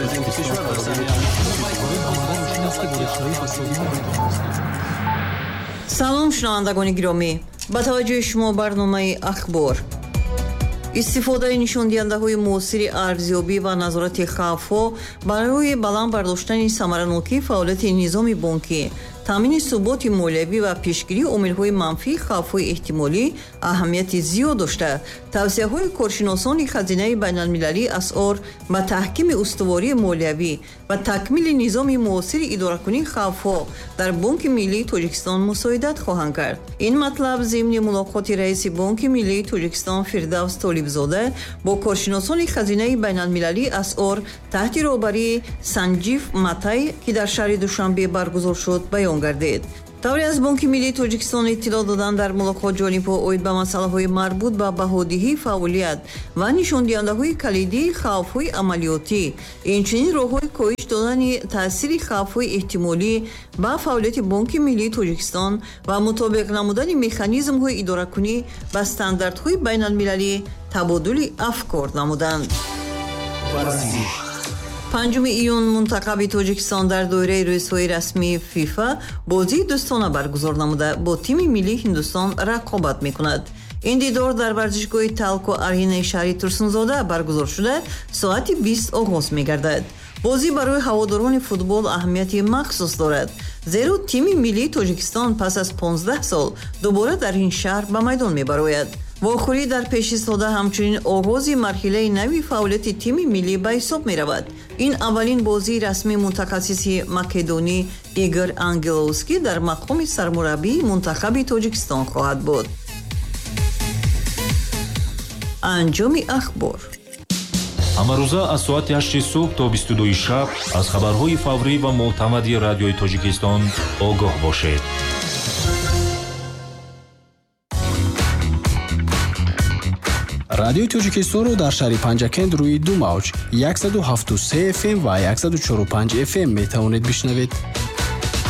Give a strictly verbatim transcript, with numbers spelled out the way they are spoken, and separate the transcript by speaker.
Speaker 1: салом шунавандагони гиромӣ, ба таваҷҷӯҳи шумо барномаи ахбор. истифодаи нишондиҳандаҳои муосири арзёбӣ ва назорати хавфҳо барои баланд бардоштани самаранокии фаъолияти низоми банкӣ, таъмини суботи молиявӣ ва пешгирии омилҳои манфии хавфҳои эҳтимолӣ аҳамияти зиёд дошта, тавсияҳои коршиносони хазинаи байналмилалии асъор ба таҳкими устувории молиявӣ ва такмили низоми муосири идоракунии хавфҳо дар Банки Миллии Тоҷикистон мусоидат хоҳанд кард. Ин матлаб зимни мулоқоти раиси Банки Миллии Тоҷикистон Фирдавс Толибзода бо коршиносони хазинаи байналмилалии асъор таҳти роҳбарии Санҷив Матай, ки дар шаҳри Душанбе баргузор шуд, баён гардид. тавре аз Банки Миллии Тоҷикистон иттилоъ доданд, дар мулоқот ҷонибҳо оид ба масъалаҳои марбут ба баҳодиҳии фаъолият ва нишондиҳандаҳои калидии хавфҳои амалиётӣ, инчунин роҳҳои коҳиш додани таъсири хавфҳои эҳтимолӣ ба фаъолияти Банки Миллии Тоҷикистон ва мутобиқ намудани механизмҳои идоракунӣ ба стандартҳои байналмилалӣ табодули афкор намуданд. панҷуми июн мунтақаби Тоҷикистон дар доираи рӯйсҳои расмии фифа бозии дӯстона баргузор намуда бо тими миллии Ҳиндустон рақобат мекунад. ин дидор дар варзишгоҳи Талко Арҳинаи шаҳри Турсунзода баргузор шуда соати бист оғоз мегардад. бозӣ барои ҳаводорони футбол аҳамияти махсус дорад, зеро тими миллии Тоҷикистон пас аз понздаҳ сол дубора дар ин шаҳр ба майдон мебарояд. вохӯрӣ дар пешистода ҳамчунин оғози марҳилаи нави фаъолияти тими миллӣ ба ҳисоб меравад. ин аввалин бозии расмии мутахассиси македонӣ Игор Ангеловский дар мақоми сармураббии мунтахаби Тоҷикистон хоҳад буд. анҷоми ахбор.
Speaker 2: ҳамарӯза аз соати ҳашти субҳ то бисту дуи шаб аз хабарҳои фаврӣ ва мӯътамади радиои Тоҷикистон огоҳ бошед.
Speaker 3: радиои Тоҷикистонро дар шаҳри Панҷакент рӯи ду мавҷ яксаду ҳафт و سه эф эм ва яксаду чору панҷ эф эм метавонед бишнавед.